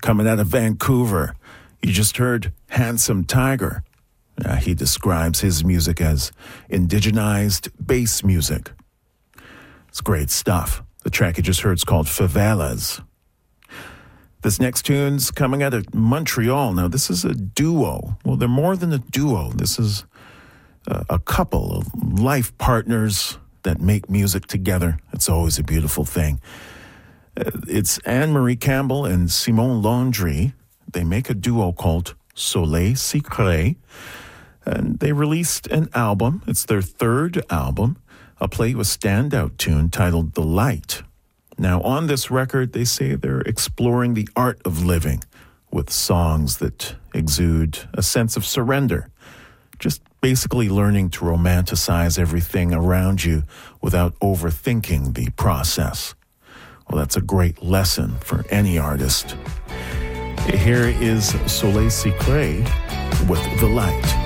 coming out of Vancouver. You just heard Handsome Tiger. He describes his music as indigenized bass music. It's great stuff. The track you just heard is called Favelas. This next tune's coming out of Montreal. Now, this is a duo. Well, they're more than a duo. This is a couple of life partners that make music together. It's always a beautiful thing. It's Anne-Marie Campbell and Simon Landry. They make a duo called Soleil Secret. And they released an album. It's their third album, a play with standout tune titled The Light. Now, on this record, they say they're exploring the art of living with songs that exude a sense of surrender. Just basically learning to romanticize everything around you without overthinking the process. Well, that's a great lesson for any artist. Here is Soleil Secret with The Light.